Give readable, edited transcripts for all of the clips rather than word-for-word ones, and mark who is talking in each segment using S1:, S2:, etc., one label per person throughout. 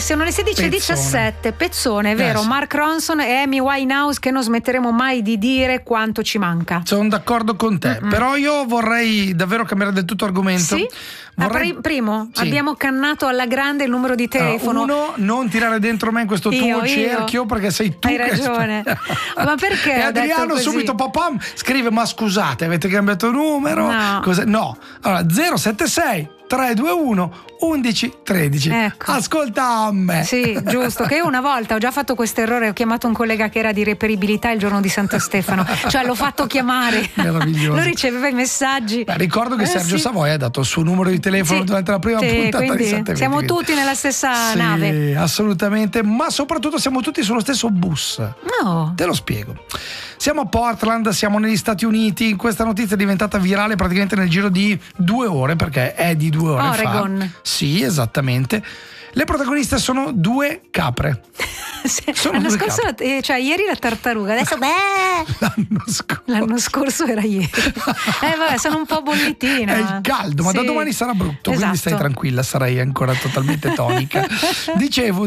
S1: sono le 16:17. Pezzone, è vero,
S2: sì.
S1: Mark Ronson e Amy Winehouse, che non smetteremo mai di dire quanto ci manca.
S2: Sono d'accordo con te, però io vorrei davvero cambiare del tutto argomento.
S1: Sì? Primo,
S2: Sì.
S1: abbiamo cannato alla grande il numero di telefono.
S2: Uno, non tirare dentro me in questo tuo cerchio, perché sei tu.
S1: Hai ragione. Ma perché?
S2: E
S1: ho detto
S2: Adriano
S1: così?
S2: subito papam scrive: ma scusate, avete cambiato numero?
S1: No.
S2: No. Allora 076 321 1113.
S1: Ecco.
S2: Ascolta a me.
S1: Sì, giusto, che io una volta ho già fatto questo errore, ho chiamato un collega che era di reperibilità il giorno di Santo Stefano, cioè l'ho fatto chiamare.
S2: Meraviglioso.
S1: Lui riceveva i messaggi.
S2: Beh, ricordo che Sergio Savoia ha dato il suo numero di telefono durante la prima puntata di
S1: quindi
S2: Sante
S1: siamo
S2: Viti.
S1: tutti nella stessa nave.
S2: Assolutamente, ma soprattutto siamo tutti sullo stesso bus.
S1: No.
S2: Te lo spiego. Siamo a Portland, siamo negli Stati Uniti. Questa notizia è diventata virale praticamente nel giro di 2 ore, perché è di 2 ore
S1: Oregon.
S2: fa. Sì, esattamente. Le protagoniste sono 2 capre.
S1: L'anno scorso, cioè ieri la tartaruga, adesso l'anno scorso era ieri. Vabbè, sono un po' bollitina.
S2: È il caldo, ma da domani sarà brutto, quindi stai tranquilla, sarai ancora totalmente tonica. Dicevo,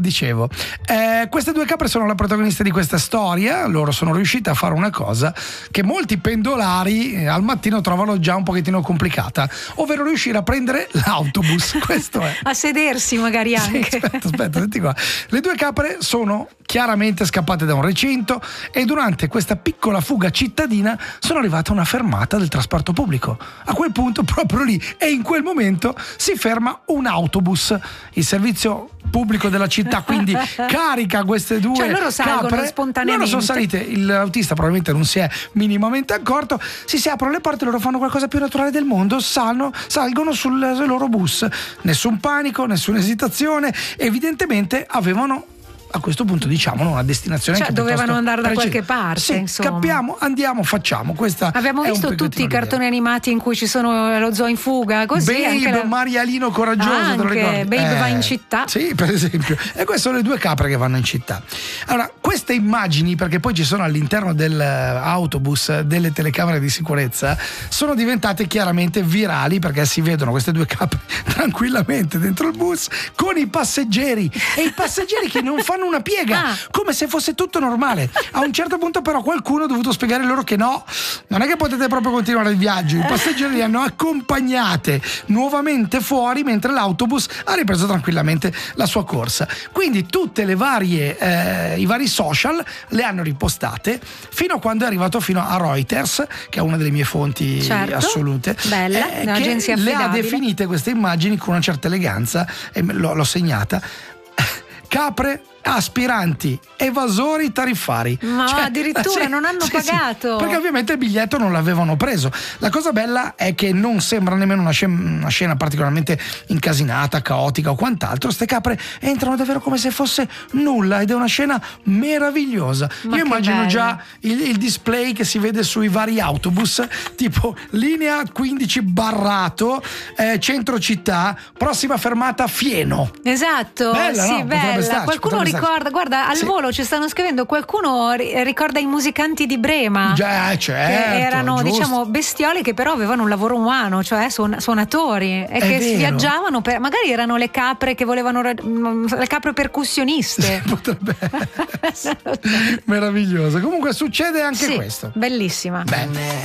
S2: queste 2 capre sono la protagonista di questa storia. Loro sono riuscite a fare una cosa che molti pendolari al mattino trovano già un pochettino complicata, ovvero riuscire a prendere l'autobus. Questo è.
S1: A sedersi magari anche.
S2: Sì, aspetta, senti qua. Le 2 capre sono chiaramente scappate da un recinto e durante questa piccola fuga cittadina sono arrivate a una fermata del trasporto pubblico. A quel punto, proprio lì e in quel momento, si ferma un autobus. Il servizio pubblico della città quindi carica queste 2
S1: cioè loro salgono
S2: capre
S1: spontaneamente.
S2: loro sono salite, l'autista probabilmente non si è minimamente accorto, si aprono le porte, loro fanno qualcosa più naturale del mondo, salgono sul loro bus, nessun panico, nessuna esitazione, evidentemente avevano a questo punto, diciamo, una destinazione,
S1: cioè
S2: anche
S1: dovevano andare da qualche
S2: precisa.
S1: parte,
S2: sì,
S1: insomma.
S2: Scappiamo, andiamo, facciamo. Questa
S1: abbiamo visto tutti i cartoni animati in cui ci sono lo zoo in fuga, così
S2: Babe,
S1: anche
S2: Marialino coraggioso, te lo ricordi?
S1: Babe va in città.
S2: Sì, per esempio. E queste sono le 2 capre che vanno in città. Allora, queste immagini, perché poi ci sono all'interno dell'autobus delle telecamere di sicurezza, sono diventate chiaramente virali, perché si vedono queste 2 capre tranquillamente dentro il bus con i passeggeri, e i passeggeri che non fanno una piega, come se fosse tutto normale. A un certo punto però qualcuno ha dovuto spiegare loro che no, non è che potete proprio continuare il viaggio. I passeggeri li hanno accompagnate nuovamente fuori mentre l'autobus ha ripreso tranquillamente la sua corsa. Quindi tutte le varie i vari social le hanno ripostate fino a quando è arrivato fino a Reuters, che è una delle mie fonti assolute,
S1: bella, un'agenzia
S2: che le
S1: affidabile.
S2: ha definite queste immagini con una certa eleganza, e l'ho segnata: capre aspiranti evasori tariffari.
S1: Ma addirittura non hanno pagato.
S2: Perché ovviamente il biglietto non l'avevano preso. La cosa bella è che non sembra nemmeno una scena particolarmente incasinata, caotica o quant'altro. Ste capre entrano davvero come se fosse nulla, ed è una scena meravigliosa.
S1: Ma
S2: io immagino
S1: bello.
S2: già il display che si vede sui vari autobus, tipo linea 15 Barrato, centro città, prossima fermata Fieno.
S1: Esatto,
S2: Bella,
S1: sì,
S2: no?
S1: bella. Qualcuno ricorda, guarda, al volo ci stanno scrivendo, qualcuno ricorda i musicanti di Brema.
S2: Già, certo,
S1: che erano,
S2: giusto.
S1: diciamo, bestioli, che però avevano un lavoro umano, cioè suonatori, e che
S2: vero.
S1: viaggiavano magari erano le capre che volevano, le capre percussioniste.
S2: Potrebbe. Meraviglioso. Comunque succede anche
S1: sì,
S2: questo.
S1: bellissima.
S2: Bene.